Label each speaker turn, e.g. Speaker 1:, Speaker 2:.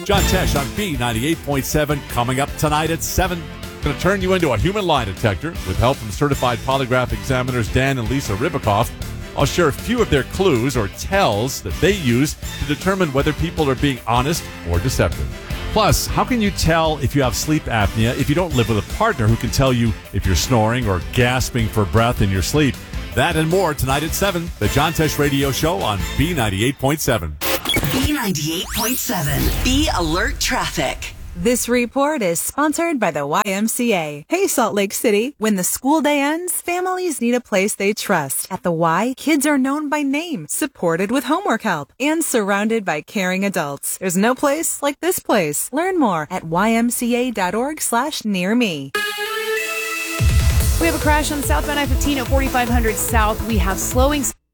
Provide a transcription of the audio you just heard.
Speaker 1: John Tesh on B98.7 coming up tonight at 7. Going to turn you into a human lie detector with help from certified polygraph examiners Dan and Lisa Ribicoff. I'll share a few of their clues or tells that they use to determine whether people are being honest or deceptive. Plus, how can you tell if you have sleep apnea if you don't live with a partner who can tell you if you're snoring or gasping for breath in your sleep? That and more tonight at 7. The John Tesh Radio Show on B98.7.
Speaker 2: B98.7. Be Alert Traffic.
Speaker 3: This report is sponsored by the YMCA. Hey, Salt Lake City. When the school day ends, families need a place they trust. At the Y, kids are known by name, supported with homework help, and surrounded by caring adults. There's no place like this place. Learn more at ymca.org/nearme.
Speaker 4: We have a crash on southbound I-15 at 4500 South. We have slowing